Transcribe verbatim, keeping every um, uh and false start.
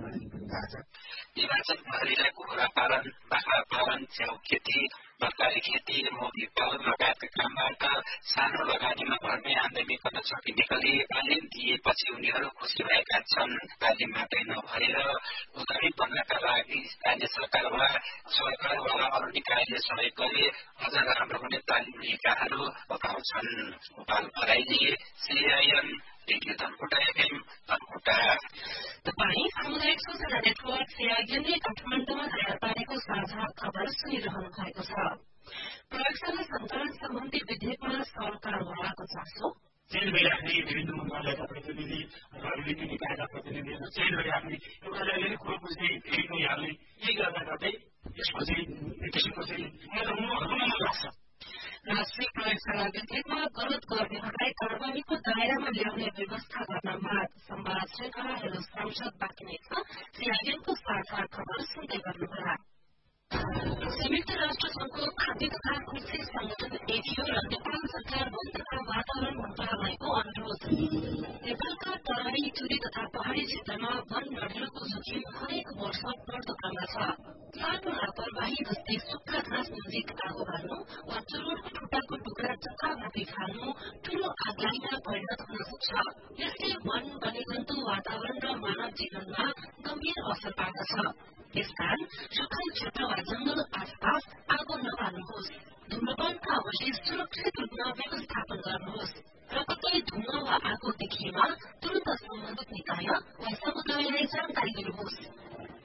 निर्वाचन प्रहरीलाई कुखुरा पालन, बाख्रा पालन, च्याउ खेती, तरकारी खेती, मोती पालन लगायतका कामबाट सानो लगानीमा घरमै आमदानी गर्न सकिने गरी तालिम दिएपछि उनीहरू खुसी भएका छन्। तालिम मात्रै नभएर उद्यमी बन्नका लागि स्थानीय सरकार वा सरकारवाला अरू निकायले सहयोग गरे अझ राम्रो हुने तालिम लिएकाहरू बताउँछन्। Gopal पराइली, CIN, radio Dhankuta FM, Dhankuta. तपाईँ सामुदायिक सूचना नेटवर्क सीआईएनले काठमाडौँमा तयार पारेको साझा खबर सुनिरहनु भएको छ। प्रयोगशाला सञ्चालन सम्बन्धी विधेयकमा सरकारवालाको चासो, चयन भइराख्ने विभिन्न मन्त्रालयका प्रतिनिधि र विभिन्न निकायका प्रतिनिधिहरू चयन भइराख्ने एउटाले अलि कुरो बुझ्ने फेरि उनीहरूले यही गर्दा गर्दै यसको चाहिँ किसिमको चाहिँ हुन लाग्छ। राष्ट्रिय प्रयोगशाला विधेयकमा गलत गर्नेहरूलाई कारवाहीको दायरामा ल्याउने व्यवस्था गर्न माग। संवाद श्रृंखला हेलो सांसद बाँकी नै छ। सीआईएनको साझा खबर सुन्दै गर्नुहोला। संयुक्त राष्ट्र संघको खाद्य तथा कृषि संगठन एफिओ र नेपाल सरकार वन तथा वातावरण मन्त्रालयको अनुरोध। नेपालका तराई, टुरी तथा पहाड़ी क्षेत्रमा वन लड्नुको जोखिम हरेक वर्ष बढ्दो क्रममा छ। सानो लापरवाही जस्तै सुक्खा घाँस नजिक आगो बाल्नु वा चुरुटको खुट्टाको टुक्रा जताभावी फाल्नु ठूलो आगलागीमा परिणत हुन सक्छ। यसले वन, वन्यजन्तु, वातावरण र मानव जीवनमा गम्भीर असर पार्दछ। त्यसकारण सुक्खा क्षेत्र वा जंगल